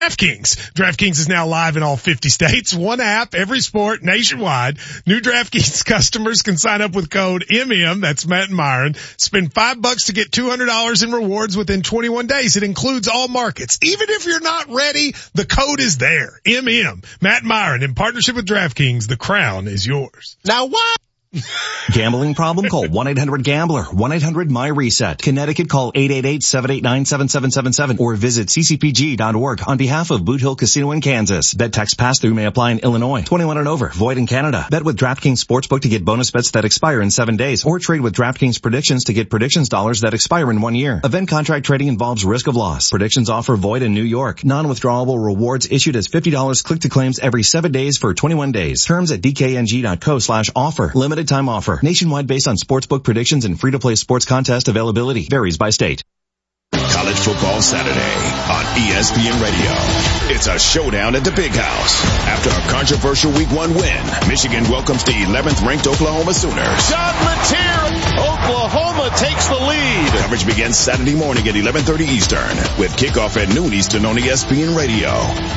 DraftKings. DraftKings is now live in all 50 states. One app, every sport, nationwide. New DraftKings customers can sign up with code MM, that's Matt and Myron. Spend $5 to get $200 in rewards within 21 days. It includes all markets. Even if you're not ready, the code is there. MM. Matt and Myron, in partnership with DraftKings, the crown is yours. Now what? Gambling problem? Call 1-800-GAMBLER. 1-800-MY-RESET. Connecticut, call 888-789-7777 or visit ccpg.org on behalf of Boot Hill Casino in Kansas. Bet tax pass-through may apply in Illinois. 21 and over. Void in Canada. Bet with DraftKings Sportsbook to get bonus bets that expire in 7 days, or trade with DraftKings Predictions to get predictions dollars that expire in 1 year. Event contract trading involves risk of loss. Predictions offer void in New York. Non-withdrawable rewards issued as $50 click-to-claims every 7 days for 21 days. Terms at dkng.co/offer. Limited time offer. Nationwide based on sportsbook predictions and free-to-play sports contest availability. Varies by state. College Football Saturday on ESPN Radio. It's a showdown at the Big House. After a controversial Week 1 win, Michigan welcomes the 11th ranked Oklahoma Sooners. John Mateer, Oklahoma takes the lead. Coverage begins Saturday morning at 11:30 Eastern with kickoff at noon Eastern on ESPN Radio.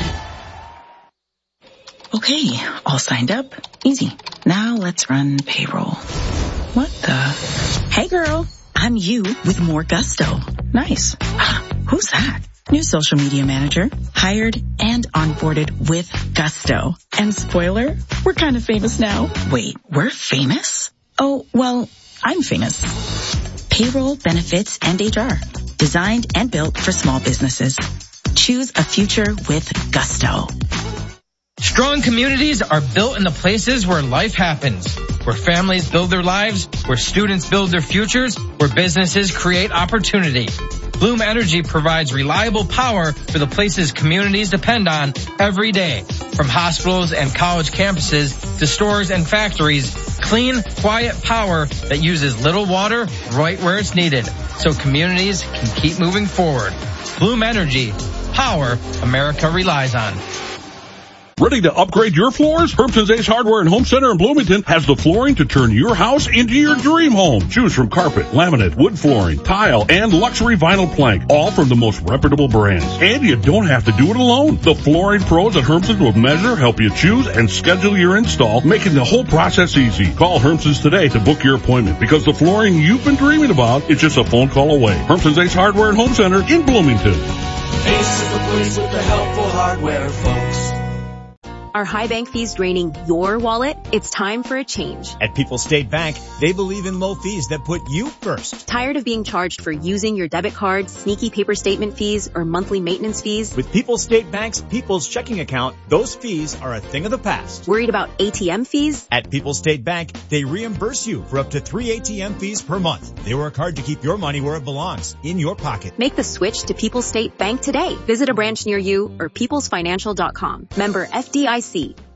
Okay, all signed up. Easy. Now let's run payroll. What the? Hey girl, I'm you with more gusto. Nice. Who's that? New social media manager. Hired and onboarded with gusto. And spoiler, we're kind of famous now. Wait, we're famous? Oh, well, I'm famous. Payroll, benefits, and HR. Designed and built for small businesses. Choose a future with gusto. Strong communities are built in the places where life happens, where families build their lives, where students build their futures, where businesses create opportunity. Bloom Energy provides reliable power for the places communities depend on every day. From hospitals and college campuses to stores and factories, clean, quiet power that uses little water right where it's needed, so communities can keep moving forward. Bloom Energy, power America relies on. Ready to upgrade your floors? Hermson's Ace Hardware and Home Center in Bloomington has the flooring to turn your house into your dream home. Choose from carpet, laminate, wood flooring, tile, and luxury vinyl plank, all from the most reputable brands. And you don't have to do it alone. The flooring pros at Hermson's will measure, help you choose, and schedule your install, making the whole process easy. Call Hermson's today to book your appointment, because the flooring you've been dreaming about is just a phone call away. Hermson's Ace Hardware and Home Center in Bloomington. Ace is the place with the helpful hardware, folks. Are high bank fees draining your wallet? It's time for a change. At People's State Bank, they believe in low fees that put you first. Tired of being charged for using your debit card, sneaky paper statement fees, or monthly maintenance fees? With People's State Bank's People's Checking Account, those fees are a thing of the past. Worried about ATM fees? At People's State Bank, they reimburse you for up to 3 ATM fees per month. They work hard to keep your money where it belongs, in your pocket. Make the switch to People's State Bank today. Visit a branch near you or peoplesfinancial.com. Member FDIC.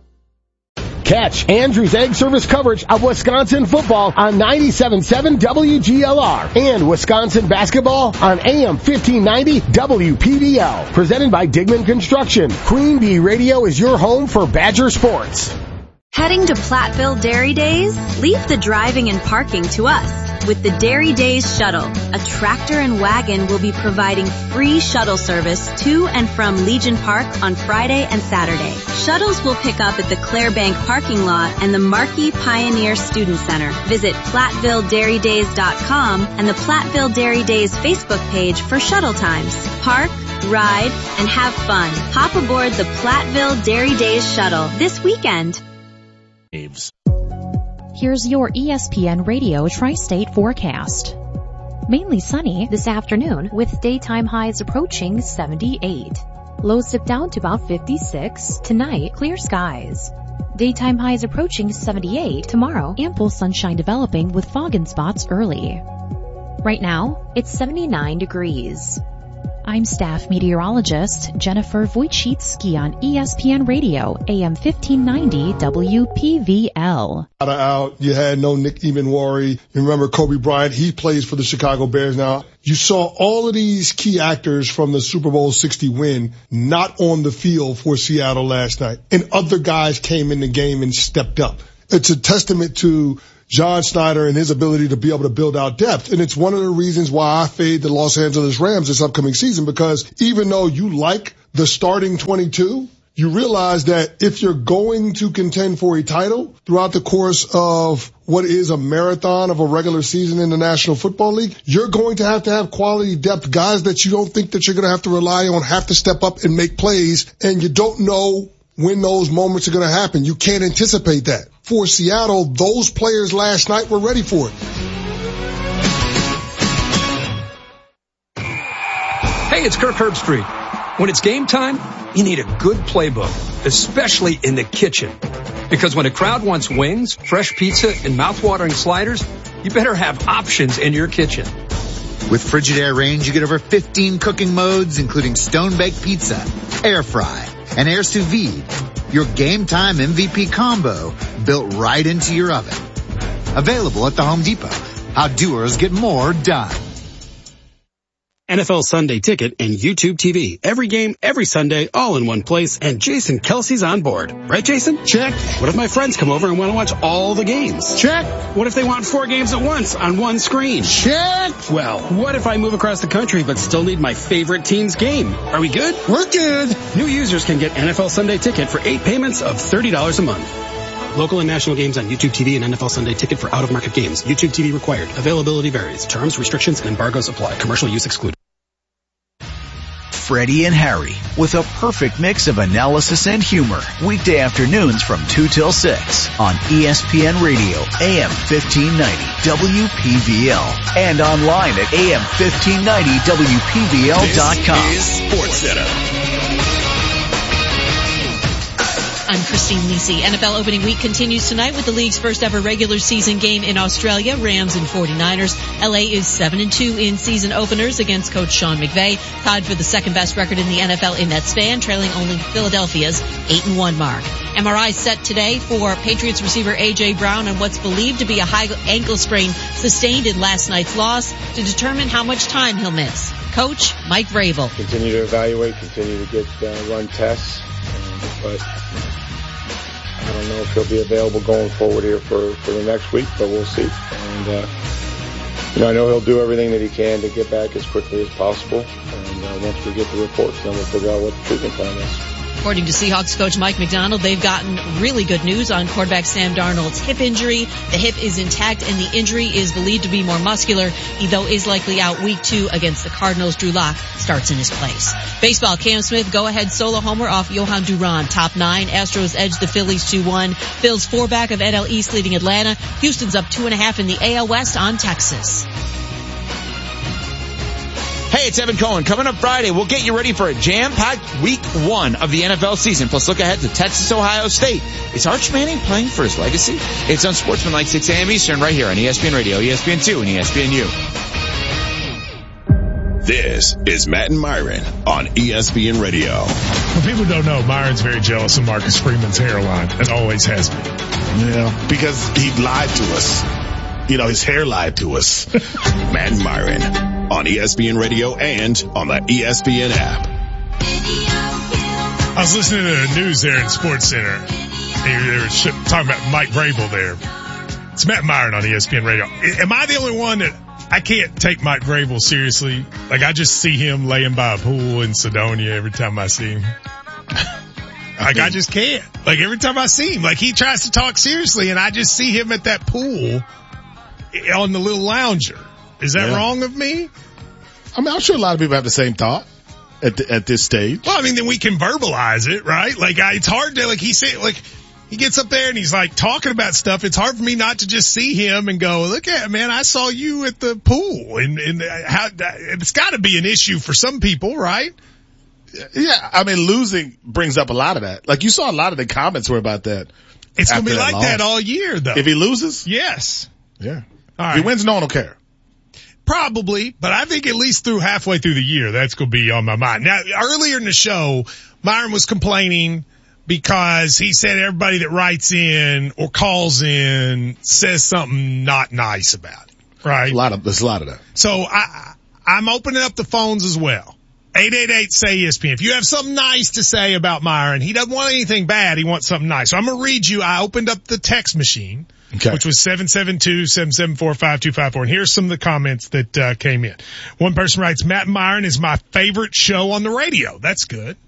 Catch Andrew's Egg Service coverage of Wisconsin football on 97.7 WGLR and Wisconsin basketball on AM 1590 WPBL. Presented by Digman Construction. Queen Bee Radio is your home for Badger sports. Heading to Platteville Dairy Days? Leave the driving and parking to us. With the Dairy Days Shuttle, a tractor and wagon will be providing free shuttle service to and from Legion Park on Friday and Saturday. Shuttles will pick up at the Clarebank parking lot and the Markey Pioneer Student Center. Visit PlatteVilleDairyDays.com and the Platteville Dairy Days Facebook page for shuttle times. Park, ride, and have fun. Hop aboard the Platteville Dairy Days Shuttle this weekend. Here's your ESPN Radio Tri-State forecast. Mainly sunny this afternoon with daytime highs approaching 78. Lows dip down to about 56. Tonight, clear skies. Daytime highs approaching 78. Tomorrow, ample sunshine developing with fog in spots early. Right now, it's 79 degrees. I'm staff meteorologist Jennifer Wojcicki on ESPN Radio, AM 1590 WPVL. Out, you had no Nick Ebenwari. You remember Kobe Bryant, he plays for the Chicago Bears now. You saw all of these key actors from the Super Bowl 60 win not on the field for Seattle last night. And other guys came in the game and stepped up. It's a testament to John Snyder and his ability to be able to build out depth. And it's one of the reasons why I fade the Los Angeles Rams this upcoming season, because even though you like the starting 22, you realize that if you're going to contend for a title throughout the course of what is a marathon of a regular season in the National Football League, you're going to have quality depth. Guys that you don't think that you're going to have to rely on have to step up and make plays, and you don't know when those moments are going to happen. You can't anticipate that. For Seattle, those players last night were ready for it. Hey, it's Kirk Herbstreit. When it's game time, you need a good playbook, especially in the kitchen. Because when a crowd wants wings, fresh pizza, and mouth-watering sliders, you better have options in your kitchen. With Frigidaire Range, you get over 15 cooking modes, including stone-baked pizza, air fry, and air sous vide. Your game time MVP combo built right into your oven. Available at the Home Depot. How doers get more done. NFL Sunday Ticket and YouTube TV. Every game, every Sunday, all in one place, and Jason Kelsey's on board. Right, Jason? Check. What if my friends come over and want to watch all the games? Check. What if they want 4 games at once on one screen? Check. Well, what if I move across the country but still need my favorite team's game? Are we good? We're good. New users can get NFL Sunday Ticket for 8 payments of $30 a month. Local and national games on YouTube TV and NFL Sunday Ticket for out-of-market games. YouTube TV required. Availability varies. Terms, restrictions, and embargoes apply. Commercial use excluded. Freddie and Harry, with a perfect mix of analysis and humor. Weekday afternoons from 2 till 6 on ESPN Radio, AM 1590, WPVL, and online at AM1590WPVL.com. This is SportsCenter. I'm Christine Lisi. NFL opening week continues tonight with the league's first ever regular season game in Australia, Rams and 49ers. LA is 7-2 in season openers against coach Sean McVay, tied for the second best record in the NFL in that span, trailing only Philadelphia's 8-1 mark. MRI set today for Patriots receiver A.J. Brown on what's believed to be a high ankle sprain sustained in last night's loss to determine how much time he'll miss. Coach Mike Vrabel. Continue to evaluate, continue to get run tests, but I don't know if he'll be available going forward here for the next week, but we'll see. And, I know he'll do everything that he can to get back as quickly as possible. And once we get the reports, then we'll figure out what the treatment plan is. According to Seahawks coach Mike McDonald, they've gotten really good news on quarterback Sam Darnold's hip injury. The hip is intact and the injury is believed to be more muscular. He, though, is likely out week 2 against the Cardinals. Drew Lock starts in his place. Baseball, Cam Smith go-ahead solo homer off Johan Duran. Top 9. Astros edge the Phillies 2-1. Phil's 4 back of NL East leading Atlanta. Houston's up 2.5 in the AL West on Texas. Hey, it's Evan Cohen. Coming up Friday, we'll get you ready for a jam-packed week 1 of the NFL season. Plus, look ahead to Texas, Ohio State. Is Arch Manning playing for his legacy? It's on Sportsmanlike 6 a.m. Eastern right here on ESPN Radio, ESPN2, and ESPNU. This is Matt and Myron on ESPN Radio. Well, people don't know, Myron's very jealous of Marcus Freeman's hairline and always has been. Yeah, because he lied to us. His hair lied to us. Matt and Myron on ESPN Radio and on the ESPN app. I was listening to the news there in SportsCenter. They were talking about Mike Vrabel there. It's Matt and Myron on ESPN Radio. Am I the only one that I can't take Mike Vrabel seriously? Like, I just see him laying by a pool in Sedonia every time I see him. Like, I just can't. Like, every time I see him, like, he tries to talk seriously and I just see him at that pool on the little lounger. Is that wrong of me? I mean, I'm sure a lot of people have the same thought at this stage. Well, I mean, then we can verbalize it, right? Like, it's hard to, like, he gets up there and he's like talking about stuff. It's hard for me not to just see him and go, look at, man, I saw you at the pool. And how, it's got to be an issue for some people, right? Yeah. I mean, losing brings up a lot of that. Like, you saw a lot of the comments were about that. It's going to be like that all year, though. If he loses? Yes. Yeah. All right. If he wins, no one will care. Probably, but I think at least through halfway through the year, that's going to be on my mind. Now, earlier in the show, Myron was complaining because he said everybody that writes in or calls in says something not nice about it, right? There's a lot of that. So I'm opening up the phones as well. 888-SAY-ESPN. If you have something nice to say about Myron, he doesn't want anything bad. He wants something nice. So I'm going to read you. I opened up the text machine. Okay. Which was 772-774-5254. And here's some of the comments that came in. One person writes, Matt and Myron is my favorite show on the radio. That's good.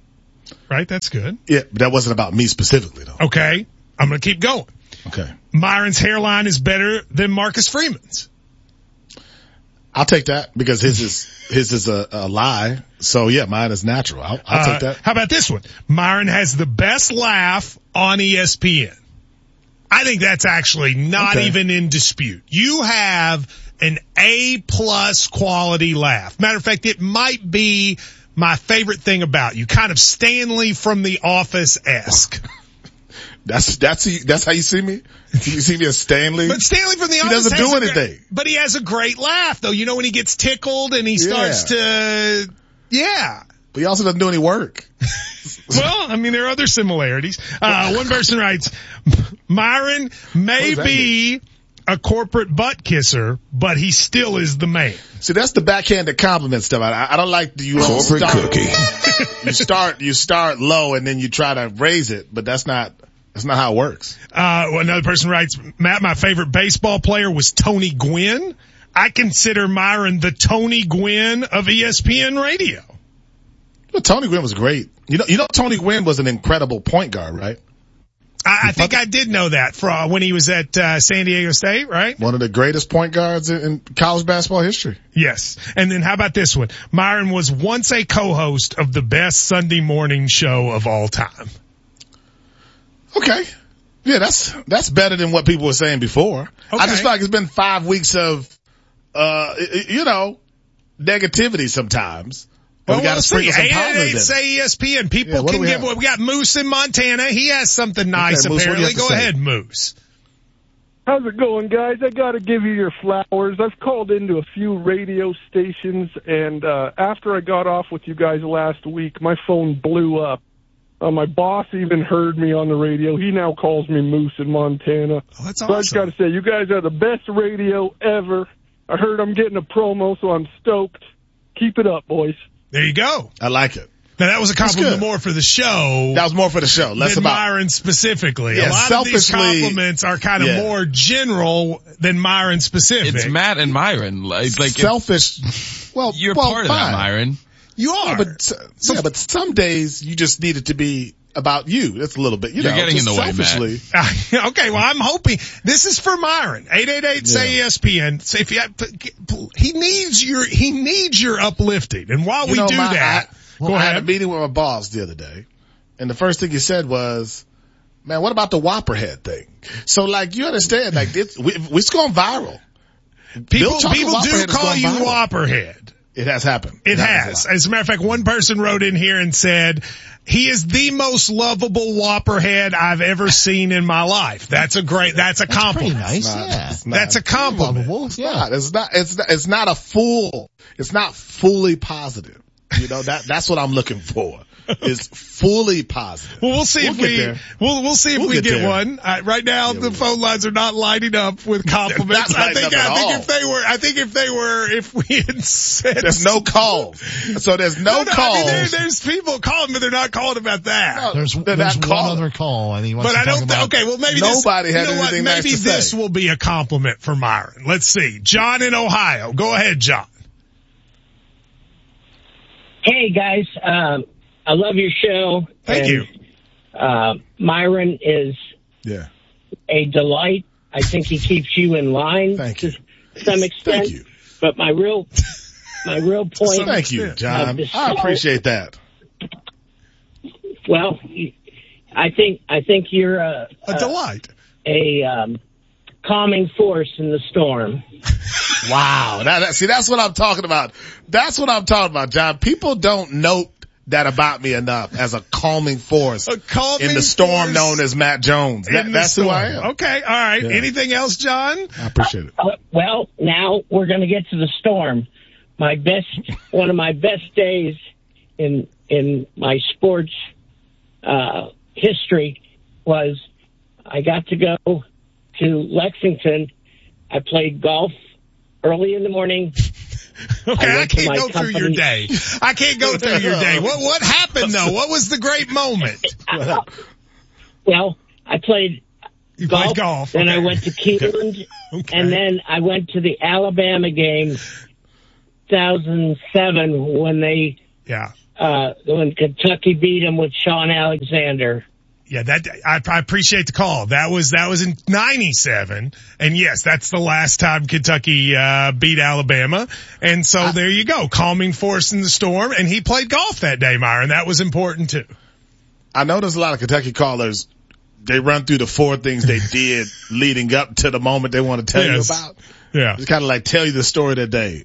right? That's good. Yeah, but that wasn't about me specifically, though. Okay. I'm going to keep going. Okay. Myron's hairline is better than Marcus Freeman's. I'll take that because his is a lie. So yeah, mine is natural. I'll take that. How about this one? Myron has the best laugh on ESPN. I think that's actually not even in dispute. You have an A+ quality laugh. Matter of fact, it might be my favorite thing about you. Kind of Stanley from The Office-esque. That's how you see me? You see me as Stanley? But Stanley from The He Office doesn't do anything. But he has a great laugh, though. You know when he gets tickled and he starts to, But he also doesn't do any work. Well, I mean, there are other similarities. One person writes, Myron may be a corporate butt kisser, but he still is the man. See, that's the backhanded compliment stuff. I don't like you corporate cookie. You start low and then you try to raise it, but that's not how it works. Another person writes, Matt, my favorite baseball player was Tony Gwynn. I consider Myron the Tony Gwynn of ESPN radio. Well, Tony Gwynn was great. You know, Tony Gwynn was an incredible point guard, right? I think I did know that when he was at San Diego State, right? One of the greatest point guards in college basketball history. Yes. And then how about this one? Myron was once a co-host of the best Sunday morning show of all time. Okay. Yeah, that's better than what people were saying before. Okay. I just feel like it's been 5 weeks of, negativity sometimes. Well, we got to sprinkle some positive. Say ESPN. People can give. We got Moose in Montana. He has something nice. Okay, apparently, go ahead, Moose. How's it going, guys? I got to give you your flowers. I've called into a few radio stations, and after I got off with you guys last week, my phone blew up. My boss even heard me on the radio. He now calls me Moose in Montana. Oh, that's awesome. So I just got to say, you guys are the best radio ever. I heard I'm getting a promo, so I'm stoked. Keep it up, boys. There you go. I like it. Now that was a compliment more for the show. That was more for the show. Less than about Myron specifically. Yeah, a lot of these compliments are kind of more general than Myron specific. It's Matt and Myron. Like selfish. Well, you're part of that, Myron. You are. But some days you just need it to be about you. That's a little bit, you're getting in the way, Matt. Okay, well, I'm hoping this is for Myron. 888-SAY-ESPN. So if he needs your uplifting. And while we do that, I had a meeting with my boss the other day, and the first thing he said was, "Man, what about the Whopper head thing?" So, you understand, it's going viral. People do call you Whopper head. It has happened. It has. As a matter of fact, one person wrote in here and said, he is the most lovable Whopperhead I've ever seen in my life. That's a compliment. That's nice, That's a compliment. It's not fully positive. That's what I'm looking for. Is fully positive. Well, we'll see if we get one. Right now, the phone lines are not lighting up with compliments. If we had said there's no calls, so there's no calls. I mean, there's people calling, but they're not calling about that. No, there's one other call, and he wants to talk about. Okay, well maybe nobody had anything nice to say. Maybe this will be a compliment for Myron. Let's see. John in Ohio. Go ahead, John. Hey guys. I love your show. Thank you. Myron is a delight. I think he keeps you in line to some extent. Thank you. But my real point. Thank you, John. I appreciate that. Well, I think you're a delight, a calming force in the storm. Wow. That's what I'm talking about. That's what I'm talking about, John. People don't note that about me enough as a calming force in the storm known as Matt Jones. That's who I am. Okay. All right. Yeah. Anything else, John? I appreciate it. Well, now we're going to get to the storm. One of my best days in my sports, history was I got to go to Lexington. I played golf early in the morning. Okay, I can't go through your day. What happened though? What was the great moment? Well, I played golf. Then I went to Keeneland, and then I went to the Alabama game, 2007, when they when Kentucky beat them with Sean Alexander. Yeah, I appreciate the call. That was in 97. And yes, that's the last time Kentucky, beat Alabama. And so there you go. Calming force in the storm. And he played golf that day, Myron. That was important too. I know there's a lot of Kentucky callers. They run through the 4 things they did leading up to the moment they want to tell you about. Yeah. Just kind of like tell you the story of the day.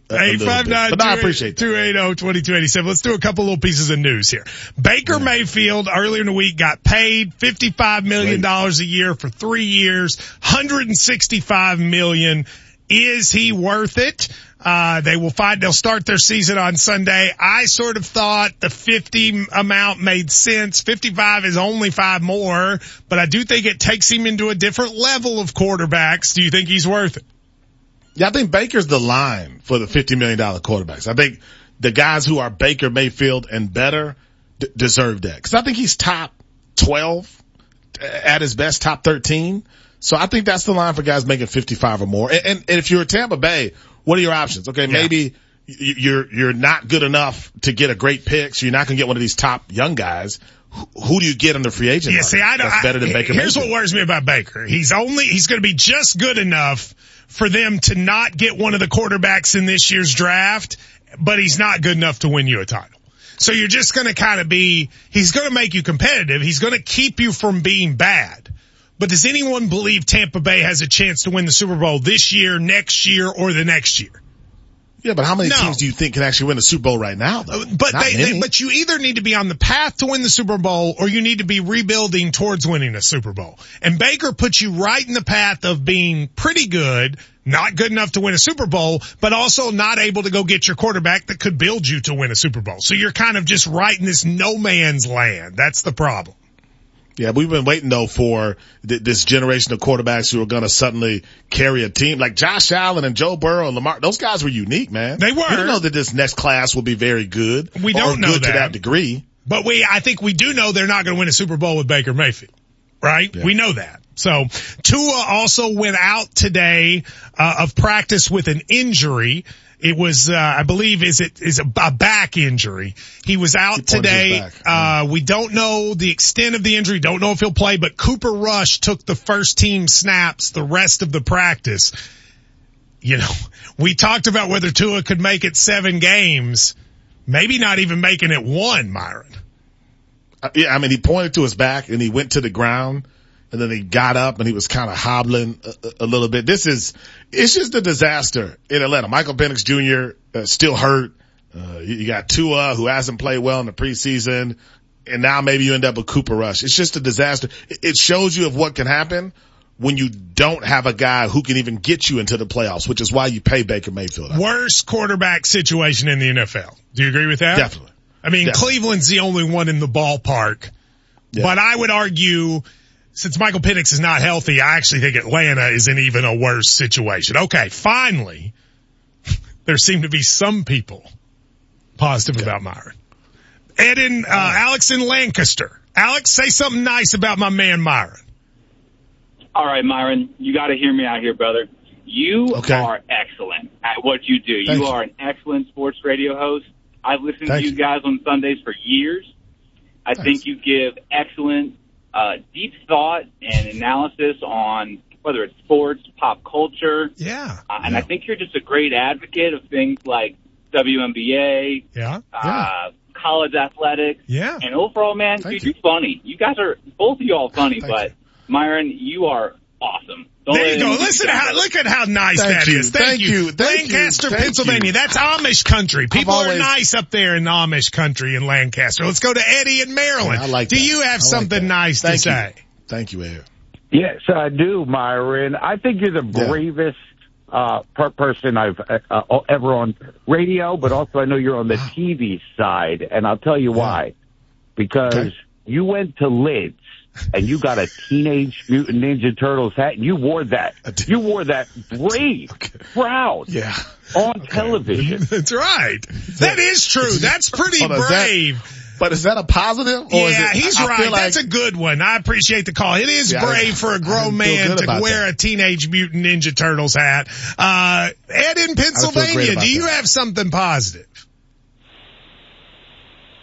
859-280-2287. Let's do a couple little pieces of news here. Baker Mayfield earlier in the week got paid $55 million a year for 3 years, $165 million. Is he worth it? They'll start their season on Sunday. I sort of thought the 50 amount made sense. 55 is only 5 more, but I do think it takes him into a different level of quarterbacks. Do you think he's worth it? Yeah, I think Baker's the line for the $50 million quarterbacks. I think the guys who are Baker Mayfield and better deserve that. Cause I think he's top 12 at his best, top 13. So I think that's the line for guys making 55 or more. And if you're Tampa Bay, what are your options? Okay, maybe you're not good enough to get a great pick, so you're not going to get one of these top young guys. Who do you get on the free agent? Yeah, see, that's better than Baker Mayfield. Here's what worries me about Baker. He's going to be just good enough for them to not get one of the quarterbacks in this year's draft, but he's not good enough to win you a title. So you're just going to kind of he's going to make you competitive. He's going to keep you from being bad. But does anyone believe Tampa Bay has a chance to win the Super Bowl this year, next year, or the next year? Yeah, but how many teams do you think can actually win the Super Bowl right now, though? But you either need to be on the path to win the Super Bowl or you need to be rebuilding towards winning a Super Bowl. And Baker puts you right in the path of being pretty good, not good enough to win a Super Bowl, but also not able to go get your quarterback that could build you to win a Super Bowl. So you're kind of just right in this no man's land. That's the problem. Yeah, we've been waiting though for this generation of quarterbacks who are going to suddenly carry a team like Josh Allen and Joe Burrow and Lamar. Those guys were unique, man. They were. We don't know that this next class will be very good. We don't know good to that degree. But I think we do know they're not going to win a Super Bowl with Baker Mayfield, right? Yeah. We know that. So Tua also went out today of practice with an injury. It was, I believe, is a back injury. He was out today. We don't know the extent of the injury. Don't know if he'll play, but Cooper Rush took the first team snaps the rest of the practice. You know, we talked about whether Tua could make it 7 games, maybe not even making it 1, Myron. Yeah, I mean, he pointed to his back and he went to the ground. And then he got up and he was kind of hobbling a little bit. It's just a disaster in Atlanta. Michael Penix Jr. Still hurt. You got Tua who hasn't played well in the preseason. And now maybe you end up with Cooper Rush. It's just a disaster. It shows you of what can happen when you don't have a guy who can even get you into the playoffs, which is why you pay Baker Mayfield. Worst quarterback situation in the NFL. Do you agree with that? Definitely. I mean, Cleveland's the only one in the ballpark. Yeah. But I would argue, since Michael Penix is not healthy, I actually think Atlanta is in even a worse situation. Okay, finally, there seem to be some people positive about Myron. Alex in Lancaster. Alex, say something nice about my man Myron. All right, Myron, you got to hear me out here, brother. You are excellent at what you do. You are an excellent sports radio host. I've listened to you guys on Sundays for years. I think you give excellent deep thought and analysis on whether it's sports, pop culture. Yeah. And I think you're just a great advocate of things like WNBA, college athletics. Yeah. And overall, man, dude, you're funny. You guys are, both of you all funny, but Myron, you are awesome. There you go. Look at how nice that is. Thank you. Lancaster, Pennsylvania. That's Amish country. People are nice up there in Amish country in Lancaster. Let's go to Eddie in Maryland. I like that. Do you have something nice to say? Thank you, Ed. Yes, I do, Myron. I think you're the bravest person I've ever on radio, but also I know you're on the TV side, and I'll tell you why. Because you went to Lids, and you got a Teenage Mutant Ninja Turtles hat, and you wore that. You wore that brave, proud on television. That's right. That is true. That's pretty brave. But is that a positive? Or he's right. That's a good one. I appreciate the call. It is brave for a grown man to wear a Teenage Mutant Ninja Turtles hat. Ed in Pennsylvania, do you have something positive?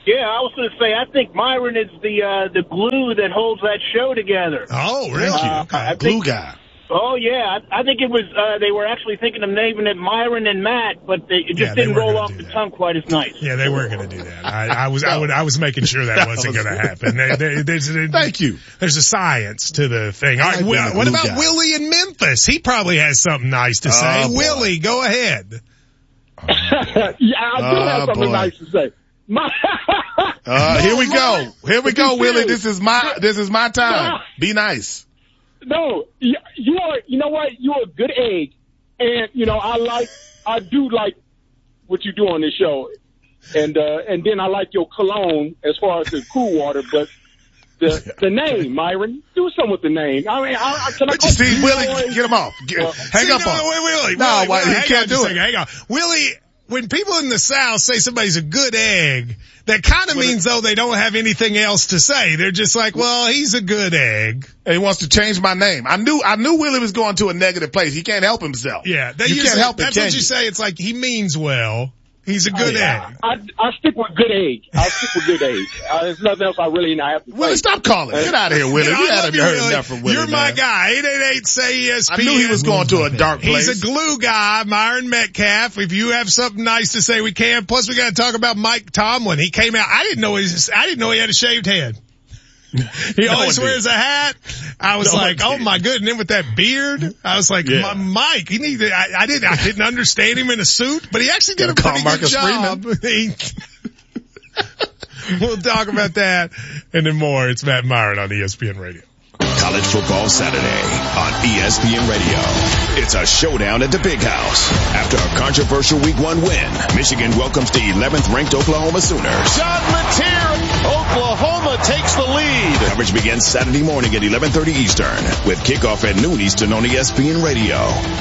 Yeah, I was going to say, I think Myron is the glue that holds that show together. Oh, really? Glue guy. Oh, yeah. I think it was, they were actually thinking of naming it Myron and Matt, but it just didn't roll off the tongue quite as nice. Yeah, they weren't going to do that. I was making sure that wasn't going to happen. Thank you. There's a science to the thing. All right, what about Willie in Memphis? He probably has something nice to say. Willie, go ahead. Yeah, I do have something nice to say. Here we go, Willie. This is my time. Be nice. No, you know what? You're a good egg. And, I do like what you do on this show. And then I like your cologne as far as the cool water, but the name, Myron, do something with the name. I mean, see, Willie, get him off. Hang up on him. Willie, he can't do it. Hang on. Willie, when people in the South say somebody's a good egg, that kind of means, though, they don't have anything else to say. They're just like, well, he's a good egg. And he wants to change my name. I knew Willie was going to a negative place. He can't help himself. Yeah. You can't help it, That's what you say. It's like he means well. He's a good egg. I stick with good egg. I'll stick with good egg. There's nothing else I really have to say. Willie, stop calling. Get out of here, Willie. We haven't heard enough from Willie. You're my guy. 888-SAY-ESPN. I knew he was going to a dark place. He's a glue guy, Myron Metcalf. If you have something nice to say, we can. Plus, we got to talk about Mike Tomlin. He came out. I didn't know he had a shaved head. He always wears a hat. I was oh my goodness. And then with that beard, I was like, Mike, I didn't understand him in a suit, but he actually did a pretty good job. We'll talk about that and then more. It's Matt Myron on ESPN Radio. College Football Saturday on ESPN Radio. It's a showdown at the Big House. After a controversial Week 1 win, Michigan welcomes the 11th ranked Oklahoma Sooners. John Mateer, Oklahoma takes the lead. Coverage begins Saturday morning at 11:30 Eastern with kickoff at noon Eastern on ESPN Radio.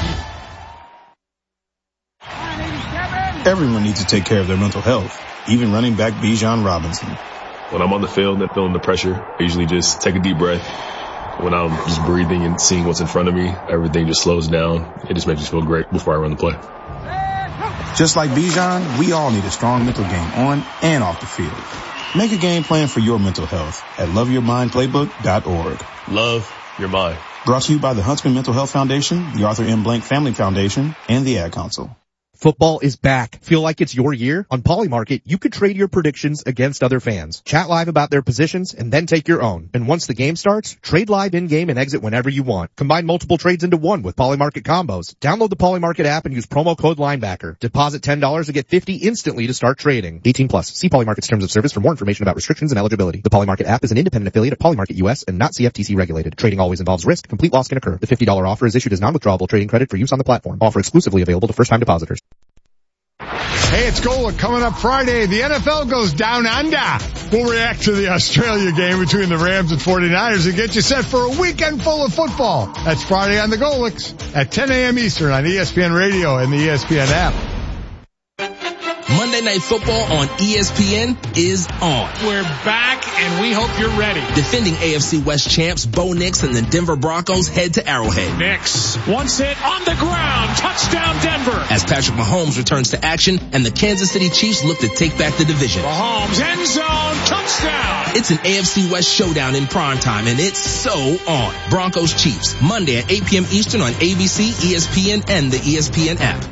Everyone needs to take care of their mental health, even running back Bijan Robinson. When I'm on the field and feeling the pressure, I usually just take a deep breath. When I'm just breathing and seeing what's in front of me, everything just slows down. It just makes me feel great before I run the play. Just like Bijan, we all need a strong mental game on and off the field. Make a game plan for your mental health at loveyourmindplaybook.org. Love your mind. Brought to you by the Huntsman Mental Health Foundation, the Arthur M. Blank Family Foundation, and the Ad Council. Football is back. Feel like it's your year? On Polymarket, you could trade your predictions against other fans. Chat live about their positions and then take your own. And once the game starts, trade live in-game and exit whenever you want. Combine multiple trades into one with Polymarket combos. Download the Polymarket app and use promo code Linebacker. Deposit $10 to get $50 instantly to start trading. 18 plus. See Polymarket's terms of service for more information about restrictions and eligibility. The Polymarket app is an independent affiliate of Polymarket US and not CFTC regulated. Trading always involves risk. Complete loss can occur. The $50 offer is issued as non-withdrawable trading credit for use on the platform. Offer exclusively available to first-time depositors. Hey, it's Gola coming up Friday. The NFL goes down under. We'll react to the Australia game between the Rams and 49ers and get you set for a weekend full of football. That's Friday on the Golix at 10 a.m. Eastern on ESPN Radio and the ESPN app. Monday Night Football on ESPN is on. We're back, and we hope you're ready. Defending AFC West champs Bo Nix and the Denver Broncos head to Arrowhead. Nix, once hit on the ground, touchdown Denver. As Patrick Mahomes returns to action and the Kansas City Chiefs look to take back the division. Mahomes, end zone, touchdown. It's an AFC West showdown in primetime, and it's so on. Broncos Chiefs, Monday at 8 p.m. Eastern on ABC, ESPN, and the ESPN app.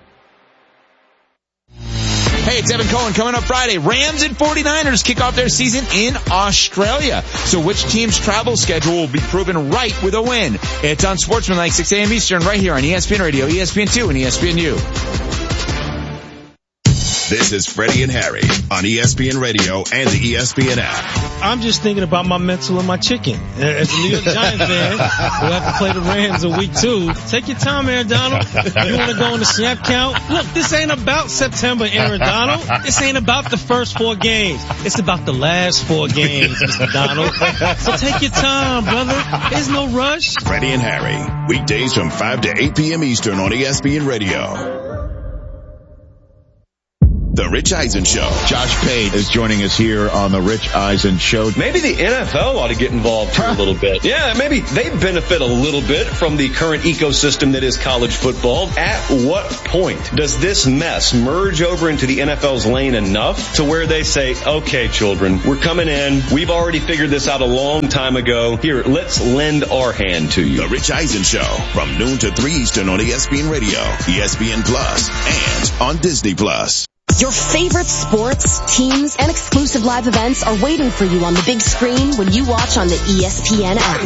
Hey, it's Evan Cohen. Coming up Friday, Rams and 49ers kick off their season in Australia. So which team's travel schedule will be proven right with a win? It's on Sportsmanlike, 6 a.m. Eastern, right here on ESPN Radio, ESPN2, and ESPNU. This is Freddie and Harry on ESPN Radio and the ESPN app. I'm just thinking about my mental and my chicken. As a New York Giants fan, we'll have to play the Rams in week 2. Take your time, Aaron Donald. You want to go on the snap count? Look, this ain't about September, Aaron Donald. This ain't about the first 4 games. It's about the last 4 games, Mr. Donald. So take your time, brother. There's no rush. Freddie and Harry, weekdays from 5 to 8 p.m. Eastern on ESPN Radio. The Rich Eisen Show. Josh Page is joining us here on The Rich Eisen Show. Maybe the NFL ought to get involved here a little bit. Yeah, maybe they benefit a little bit from the current ecosystem that is college football. At what point does this mess merge over into the NFL's lane enough to where they say, okay, children, we're coming in. We've already figured this out a long time ago. Here, let's lend our hand to you. The Rich Eisen Show from noon to 3 Eastern on ESPN Radio, ESPN Plus, and on Disney Plus. Your favorite sports, teams, and exclusive live events are waiting for you on the big screen when you watch on the ESPN app.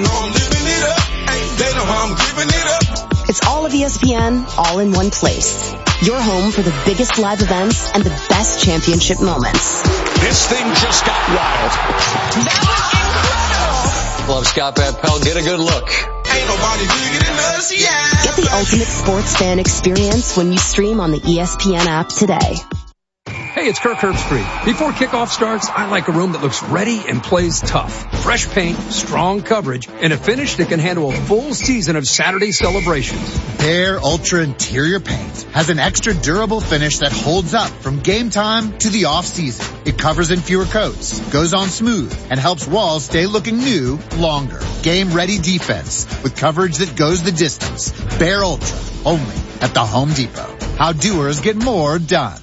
It's all of ESPN, all in one place. Your home for the biggest live events and the best championship moments. This thing just got wild. That was incredible. Love Scott Van Pelt. Get a good look. Ain't nobody bigger than us, yeah. Get the ultimate sports fan experience when you stream on the ESPN app today. Hey, it's Kirk Herbstreit. Before kickoff starts, I like a room that looks ready and plays tough. Fresh paint, strong coverage, and a finish that can handle a full season of Saturday celebrations. Behr Ultra Interior Paint has an extra durable finish that holds up from game time to the off-season. It covers in fewer coats, goes on smooth, and helps walls stay looking new longer. Game-ready defense with coverage that goes the distance. Behr Ultra, only at the Home Depot. How doers get more done.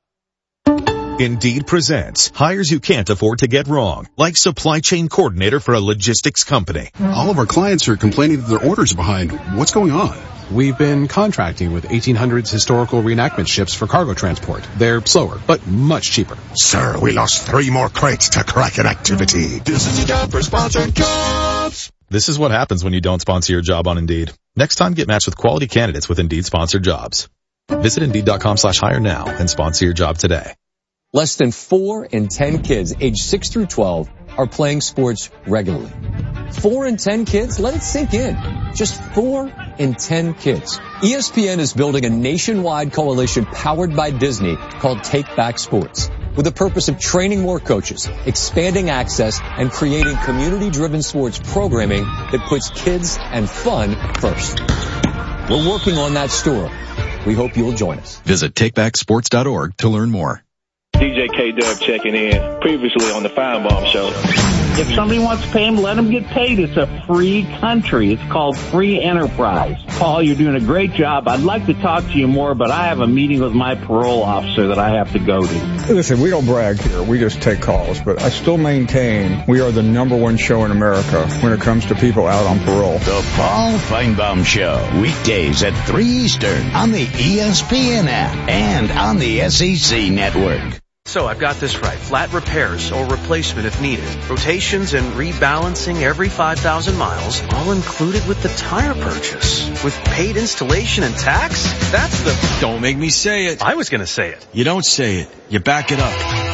Indeed presents hires you can't afford to get wrong, like supply chain coordinator for a logistics company. All of our clients are complaining that their orders are behind. What's going on? We've been contracting with 1800s historical reenactment ships for cargo transport. They're slower, but much cheaper. Sir, we lost 3 more crates to Kraken activity. This is a job for sponsored jobs. This is what happens when you don't sponsor your job on Indeed. Next time, get matched with quality candidates with Indeed sponsored jobs. Visit Indeed.com/hire now and sponsor your job today. Less than 4 in 10 kids aged 6 through 12 are playing sports regularly. 4 in 10 kids? Let it sink in. Just 4 in 10 kids. ESPN is building a nationwide coalition powered by Disney called Take Back Sports, with the purpose of training more coaches, expanding access, and creating community-driven sports programming that puts kids and fun first. We're working on that story. We hope you'll join us. Visit takebacksports.org to learn more. DJ K-Dub checking in, previously on the Feinbaum Show. If somebody wants to pay him, let them get paid. It's a free country. It's called free enterprise. Paul, you're doing a great job. I'd like to talk to you more, but I have a meeting with my parole officer that I have to go to. Listen, we don't brag here. We just take calls, but I still maintain we are the #1 show in America when it comes to people out on parole. The Paul Feinbaum Show, weekdays at 3 Eastern on the ESPN app and on the SEC network. So I've got this right. Flat repairs or replacement if needed. Rotations and rebalancing every 5,000 miles, all included with the tire purchase. With paid installation and tax? That's the... Don't make me say it. I was going to say it. You don't say it. You back it up.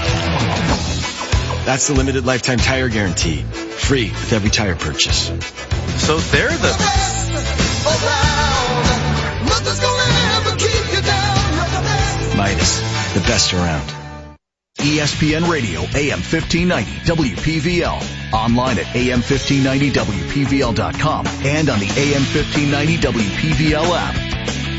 That's the limited lifetime tire guarantee. Free with every tire purchase. So they're the... Midas, the best around. ESPN Radio, AM 1590, WPVL. Online at AM1590WPVL.com and on the AM 1590 WPVL app.